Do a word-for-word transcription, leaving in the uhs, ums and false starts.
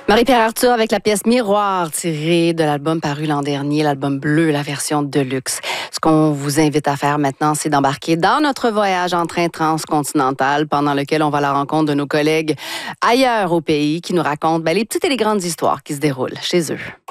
Marie-Pierre Arthur avec la pièce Miroir tirée de l'album paru l'an dernier, l'album bleu, la version Deluxe. Ce qu'on vous invite à faire maintenant, c'est d'embarquer dans notre voyage en train transcontinental pendant lequel on va à la rencontre de nos collègues ailleurs au pays qui nous racontent ben, les petites et les grandes histoires qui se déroulent chez eux.